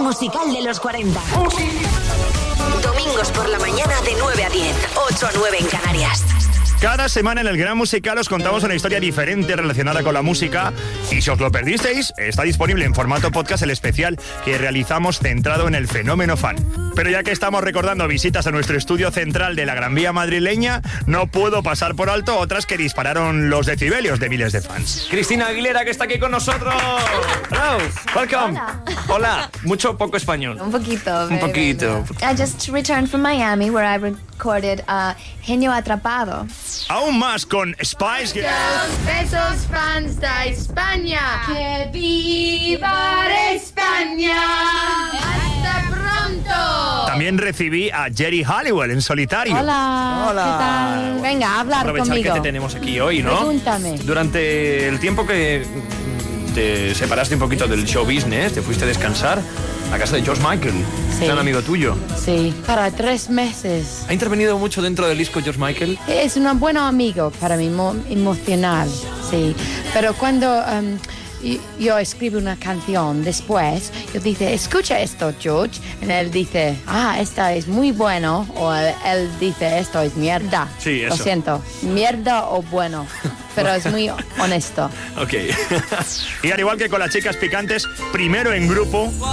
musical de los 40. Domingos por la mañana de 9 a 10, 8 a 9 en Canarias. Cada semana en el Gran Musical os contamos una historia diferente relacionada con la música y si os lo perdisteis, está disponible en formato podcast el especial que realizamos centrado en el fenómeno fan. Pero ya que estamos recordando visitas a nuestro estudio central de la Gran Vía madrileña, no puedo pasar por alto otras que dispararon los decibelios de miles de fans. Cristina Aguilera, que está aquí con nosotros. Hello, welcome. Hola. Mucho o poco español. Un poquito. Un poquito. I just returned from Miami where I recorded Genio Atrapado. Aún más con Spice Girls. Besos fans de España. Que viva España. Hasta pronto. También recibí a Geri Halliwell en solitario. Hola. ¿Qué tal? Venga, a hablar Aprovechar conmigo. que te tenemos aquí hoy, ¿no? Pregúntame. Durante el tiempo que te separaste un poquito del show business, te fuiste a descansar a casa de George Michael, Sí. gran amigo tuyo. Sí, para 3 meses. ¿Ha intervenido mucho dentro del disco George Michael? Es un buen amigo para mí, emocional, sí. Pero cuando yo escribo una canción, después yo dice, escucha esto, George. Y él dice, esta es muy bueno. O él dice, esto es mierda. Sí, eso. Lo siento, mierda o bueno. Pero es muy honesto. Ok. Y al igual que con las chicas picantes, primero en grupo